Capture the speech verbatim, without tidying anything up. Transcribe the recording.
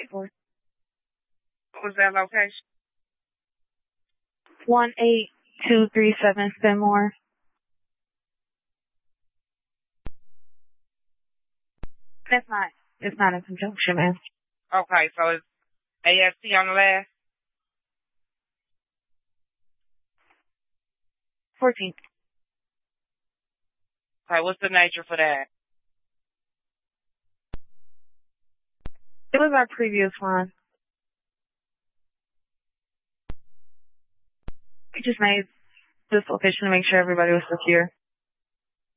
for? What was that location? one eight two three seven Fenmore. That's not, it's not in conjunction, man. Okay, so it's A S T on the last? fourteenth. Okay, what's the nature for that? It was our previous one. We just made this location to make sure everybody was secure.